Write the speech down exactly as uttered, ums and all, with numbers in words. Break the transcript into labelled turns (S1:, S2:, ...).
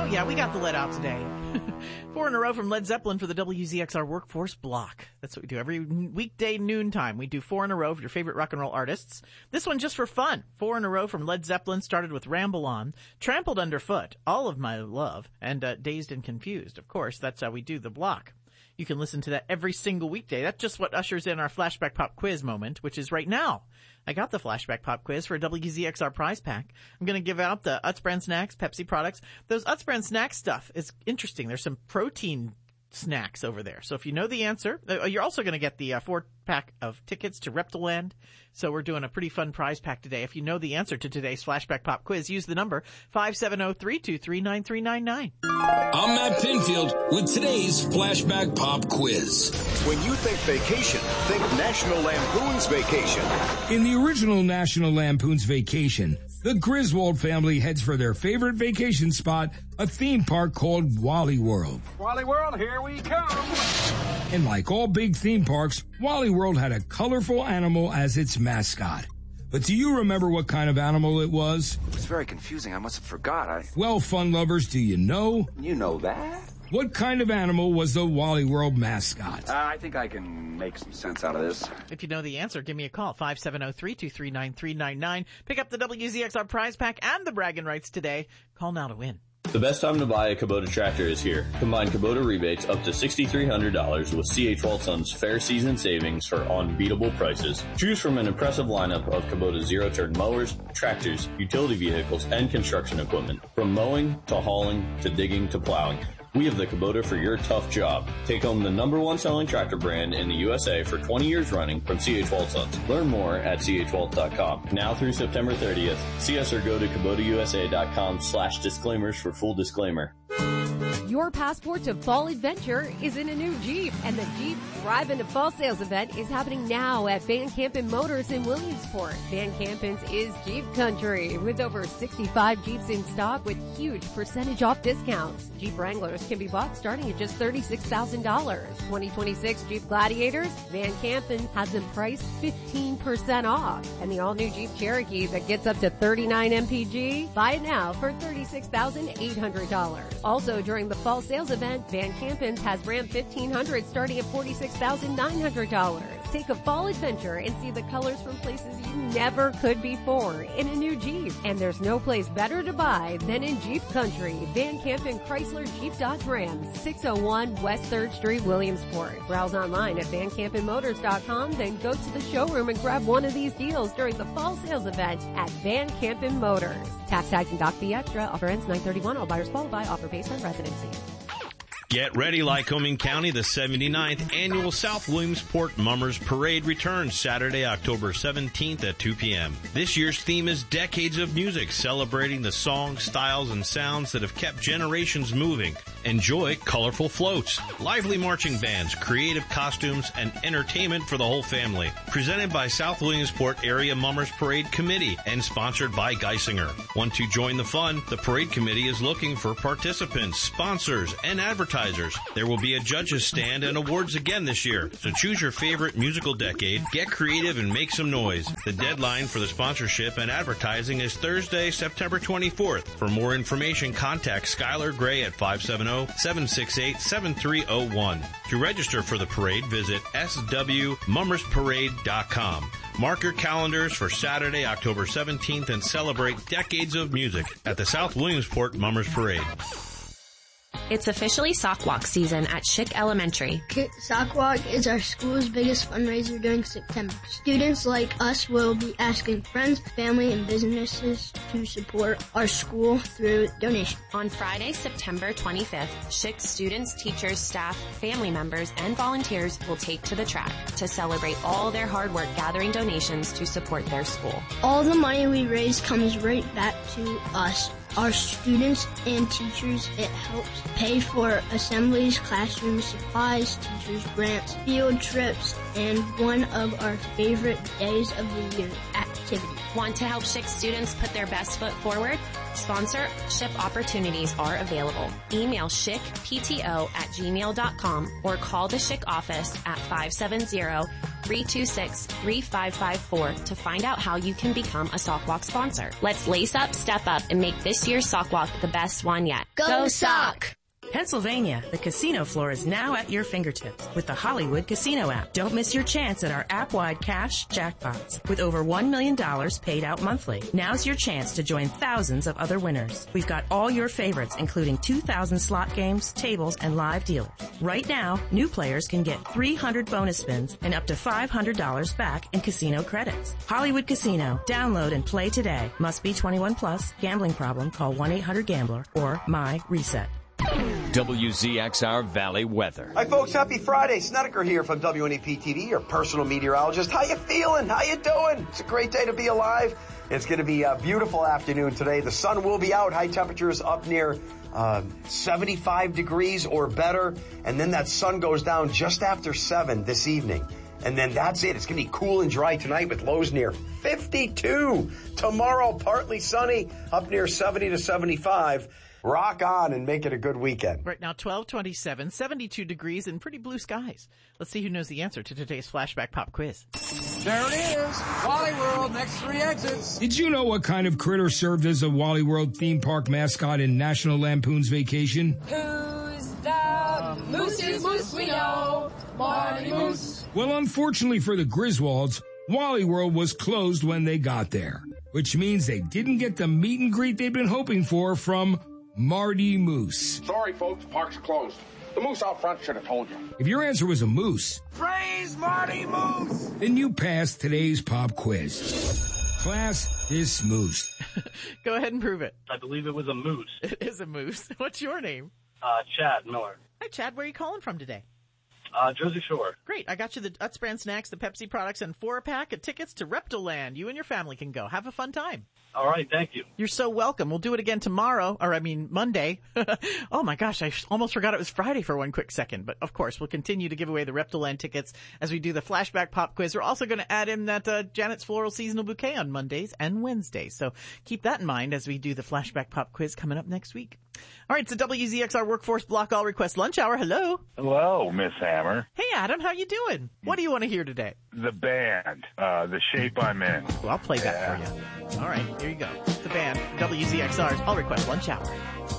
S1: Oh, yeah, we got the let out today. Four in a row from Led Zeppelin for the W Z X R Workforce Block. That's what we do every weekday noontime. We do four in a row of your favorite rock and roll artists. This one just for fun. Four in a row from Led Zeppelin, started with Ramble On, Trampled Underfoot, All of My Love, and uh, Dazed and Confused. Of course, that's how we do the block. You can listen to that every single weekday. That's just what ushers in our Flashback Pop quiz moment, which is right now. I got the Flashback Pop quiz for a W Z X R prize pack. I'm going to give out the Utz brand snacks, Pepsi products. Those Utz brand snack stuff is interesting. There's some protein snacks over there. So if you know the answer, you're also going to get the uh, four pack of tickets to Reptiland. So we're doing a pretty fun prize pack today. If you know the answer to today's Flashback Pop quiz, use the number five seven zero, three two three, nine three nine nine.
S2: I'm Matt Pinfield with today's Flashback Pop quiz.
S3: When you think vacation, think National Lampoon's Vacation.
S2: In the original National Lampoon's Vacation, the Griswold family heads for their favorite vacation spot, a theme park called Wally World.
S4: Wally World, here we come.
S2: And like all big theme parks, Wally World had a colorful animal as its mascot. But do you remember what kind of animal it was?
S4: It was very confusing. I must have forgot. I...
S2: Well, fun lovers, do you know?
S4: You know that?
S2: What kind of animal was the Wally World mascot?
S4: Uh, I think I can make some sense out of this.
S1: If you know the answer, give me a call, five seven zero, three two three, nine three nine nine. Pick up the W Z X R prize pack and the bragging rights today. Call now to win.
S5: The best time to buy a Kubota tractor is here. Combine Kubota rebates up to six thousand three hundred dollars with C H. Walton's Fair Season Savings for unbeatable prices. Choose from an impressive lineup of Kubota zero-turn mowers, tractors, utility vehicles, and construction equipment. From mowing to hauling to digging to plowing, we have the Kubota for your tough job. Take home the number one selling tractor brand in the U S A for twenty years running from C H. Waltons. Learn more at C H Walt dot com. Now through September thirtieth, see us or go to Kubota U S A dot com slash disclaimers for full disclaimer.
S6: Your passport to fall adventure is in a new Jeep, and the Jeep Drive into Fall Sales event is happening now at Van Campen Motors in Williamsport. Van Campen's is Jeep Country, with over sixty-five Jeeps in stock with huge percentage off discounts. Jeep Wranglers can be bought starting at just thirty-six thousand dollars. twenty twenty-six Jeep Gladiators, Van Campen has them priced fifteen percent off. And the all-new Jeep Cherokee that gets up to thirty-nine M P G, buy it now for thirty-six thousand eight hundred dollars. Also during the fall sales event, Van Campen's has Ram fifteen hundred starting at forty-six thousand nine hundred dollars. Take a fall adventure and see the colors from places you never could before in a new Jeep. And there's no place better to buy than in Jeep Country. Van Campen Chrysler Jeep Dodge Ram, six oh one West third Street, Williamsport. Browse online at van campen motors dot com, then go to the showroom and grab one of these deals during the fall sales event at Van Campen Motors. Tax tags and doc fee extra. Offer ends nine thirty-one. All buyers qualify. Offer based on residency.
S7: Get ready, Lycoming County. The seventy-ninth Annual South Williamsport Mummers Parade returns Saturday, October seventeenth at two p.m. This year's theme is Decades of Music, celebrating the songs, styles, and sounds that have kept generations moving. Enjoy colorful floats, lively marching bands, creative costumes, and entertainment for the whole family. Presented by South Williamsport Area Mummers Parade Committee and sponsored by Geisinger. Want to join the fun? The Parade Committee is looking for participants, sponsors, and advertisers. There will be a judges stand and awards again this year, so choose your favorite musical decade, get creative, and make some noise. The deadline for the sponsorship and advertising is Thursday, September twenty-fourth. For more information, contact Skylar Gray at five seven zero, seven six eight, seven three zero one. To register for the parade, visit s w mummers parade dot com. Mark your calendars for Saturday, October seventeenth, and celebrate decades of music at the South Williamsport Mummers Parade.
S8: It's officially Sock Walk season at Schick Elementary.
S9: Sock Walk is our school's biggest fundraiser during September. Students like us will be asking friends, family, and businesses to support our school through donation.
S8: On Friday, September twenty-fifth, Schick students, teachers, staff, family members, and volunteers will take to the track to celebrate all their hard work gathering donations to support their school.
S9: All the money we raise comes right back to us, our students and teachers. It helps pay for assemblies, classroom supplies, teachers' grants, field trips, and one of our favorite days of the year, activities.
S8: Want to help Schick students put their best foot forward? Sponsorship opportunities are available. Email schickpto at gmail dot com or call the Schick office at five seven zero, three two six, three five five four to find out how you can become a Sock Walk sponsor. Let's lace up, step up, and make this year's Sock Walk the best one yet.
S9: Go, Go Sock!
S10: Pennsylvania, the casino floor is now at your fingertips with the Hollywood Casino app. Don't miss your chance at our app-wide cash jackpots with over one million dollars paid out monthly. Now's your chance to join thousands of other winners. We've got all your favorites, including two thousand slot games, tables, and live dealers. Right now, new players can get three hundred bonus spins and up to five hundred dollars back in casino credits. Hollywood Casino. Download and play today. Must be twenty-one plus. Gambling problem? Call one eight hundred gambler or My Reset.
S11: W Z X R Valley weather.
S12: Hi folks, happy Friday. Snedeker here from W N E P T V, your personal meteorologist. How you feeling? How you doing? It's a great day to be alive. It's going to be a beautiful afternoon today. The sun will be out. High temperatures up near uh, seventy-five degrees or better. And then that sun goes down just after seven this evening. And then that's it. It's going to be cool and dry tonight with lows near fifty-two. Tomorrow, partly sunny, up near seventy to seventy-five. Rock on and make it a good weekend.
S1: Right now, twelve twenty-seven, seventy-two degrees and pretty blue skies. Let's see who knows the answer to today's Flashback Pop Quiz.
S13: There it is. Wally World, next three exits.
S2: Did you know what kind of critter served as a Wally World theme park mascot in National Lampoon's Vacation?
S14: Who's the Moosey Moose we know? Marty Moose.
S2: Well, unfortunately for the Griswolds, Wally World was closed when they got there, which means they didn't get the meet and greet they'd been hoping for from Marty Moose.
S15: Sorry, folks, park's closed. The moose out front should have told you.
S2: If your answer was a moose,
S13: praise Marty Moose,
S2: then you passed today's pop quiz. Class dismissed.
S1: Go ahead and prove it.
S16: I believe it was a moose.
S1: It is a moose. What's your name?
S16: Uh, Chad Miller.
S1: Hi, Chad. Where are you calling from today?
S16: Uh, Jersey Shore.
S1: Great. I got you the Utz brand snacks, the Pepsi products, and four pack of tickets to Reptiland. You and your family can go. Have a fun time.
S16: All right. Thank you.
S1: You're so welcome. We'll do it again tomorrow, or I mean Monday. Oh my gosh, I almost forgot it was Friday for one quick second. But of course, we'll continue to give away the Reptiland tickets as we do the Flashback Pop Quiz. We're also going to add in that uh, Janet's Floral Seasonal Bouquet on Mondays and Wednesdays. So keep that in mind as we do the Flashback Pop Quiz coming up next week. All right, it's a W Z X R Workforce Block All Request Lunch Hour. Hello.
S17: Hello, Miss Hammer.
S1: Hey, Adam. How you doing? What do you want to hear today?
S17: The band, uh, The Shape I'm In.
S1: Well, I'll play that yeah. for you. All right, here you go. The band, W Z X R's All Request Lunch Hour.